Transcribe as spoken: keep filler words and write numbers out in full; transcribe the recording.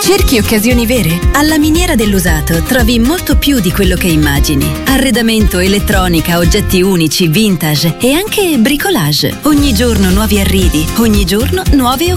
Cerchi occasioni vere? Alla Miniera dell'Usato trovi molto più di quello che immagini. Arredamento, elettronica, oggetti unici, vintage e anche bricolage. Ogni giorno nuovi arrivi, ogni giorno nuove occasioni.